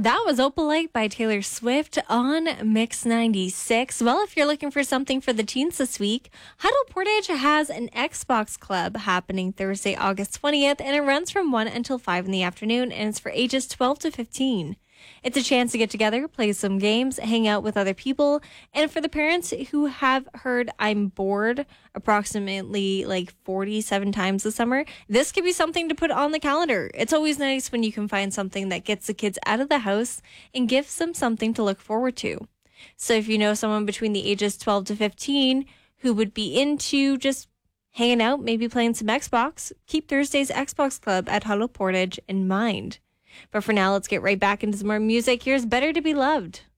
That was Opalite by Taylor Swift on Mix 96. Well, if you're looking for something for the teens this week, Huddle Portage has an Xbox Club happening Thursday, August 20th, and it runs from 1 until 5 in the afternoon, and it's for ages 12 to 15. It's a chance to get together, play some games, hang out with other people, and for the parents who have heard I'm bored approximately like 47 times this summer, this could be something to put on the calendar. It's always nice when you can find something that gets the kids out of the house and gives them something to look forward to. So if you know someone between the ages 12 to 15 who would be into just hanging out, maybe playing some Xbox, keep Thursday's Xbox Club at Huddle Portage in mind. But for now, let's get right back into some more music. Here's Better to Be Loved.